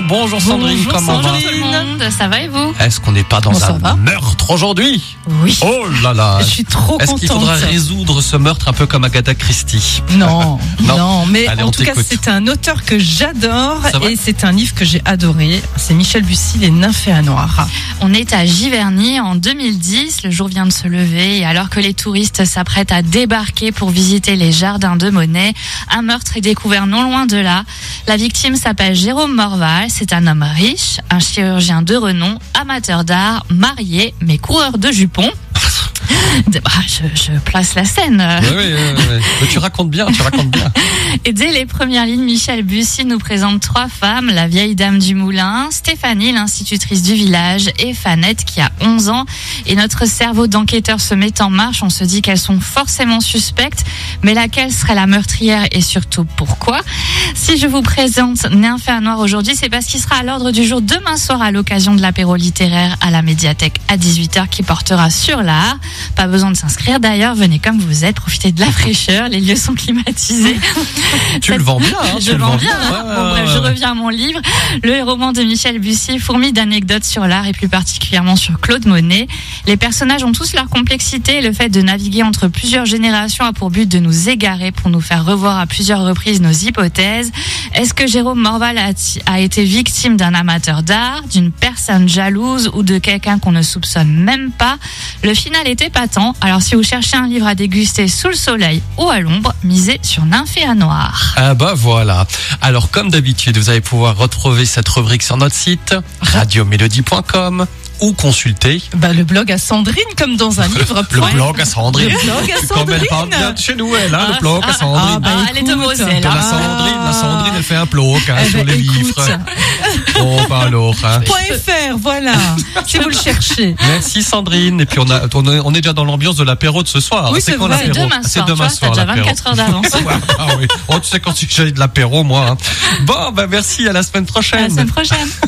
Bonjour Sandrine, Bonjour comment Sandrine. va? Tout le monde, ça va et vous? Est-ce qu'on n'est pas dans Ça va un meurtre aujourd'hui? Oui. Oh là là. Je suis trop Est-ce contente. qu'il faudra résoudre ce meurtre un peu comme Agatha Christie? Non, Non. non, mais Allez, en on tout cas, t'écoute. c'est un auteur que j'adore C'est vrai et c'est un livre que j'ai adoré. C'est Michel Bussy, Les Nymphéas Noirs. On est à Giverny en 2010, le jour vient de se lever et alors que les touristes s'apprêtent à débarquer pour visiter les jardins de Monet, un meurtre est découvert non loin de là. La victime s'appelle Jérôme Morval, c'est un homme riche, un chirurgien de renom, amateur d'art, marié, mais coureur de jupons. Je place la scène. Oui. Mais tu racontes bien. Et dès les premières lignes, Michel Bussy nous présente 3 femmes, la vieille dame du moulin, Stéphanie, l'institutrice du village, et Fanette qui a 11 ans. Et notre cerveau d'enquêteur se met en marche, on se dit qu'elles sont forcément suspectes, mais laquelle serait la meurtrière et surtout pourquoi? Si je vous présente Nymphéas Noirs aujourd'hui, c'est parce qu'il sera à l'ordre du jour demain soir à l'occasion de l'apéro littéraire à la médiathèque à 18h qui portera sur l'art. Pas besoin de s'inscrire d'ailleurs, venez comme vous êtes, profitez de la fraîcheur, les lieux sont climatisés. Tu le vends bien, hein, Je vends bien. Hein. Ouais, Bon, bref, je reviens à mon livre. Le roman de Michel Bussy fourmille d'anecdotes sur l'art et plus particulièrement sur Claude Monet. Les personnages ont tous leur complexité et le fait de naviguer entre plusieurs générations a pour but de nous égarer pour nous faire revoir à plusieurs reprises nos hypothèses. Est-ce que Jérôme Morval a été victime d'un amateur d'art, d'une personne jalouse ou de quelqu'un qu'on ne soupçonne même pas? Le final est épatant. Alors si vous cherchez un livre à déguster sous le soleil ou à l'ombre, misez sur Nymphéas Noirs. Ah bah voilà. Alors comme d'habitude, vous allez pouvoir retrouver cette rubrique sur notre site radiomélodie.com ou consulter Le blog à Sandrine, comme dans un livre. le blog à Sandrine. Le blog à Comme elle parle Sandrine. bien de chez nous, elle, hein, le blog à Sandrine. Elle est de Moselle. La Sandrine, elle fait un blog sur les écoute. livres. Oh, bah alors. Hein. .fr, voilà, si vous le cherchez. Merci Sandrine. Et puis on est déjà dans l'ambiance de l'apéro de ce soir. Oui, c'est quand vrai. l'apéro? C'est demain soir. T'as déjà l'apéro. 24 heures d'avance. Ah oui. Oh, tu sais quand j'ai de l'apéro, moi. Hein. Bon, merci, à la semaine prochaine. À la semaine prochaine.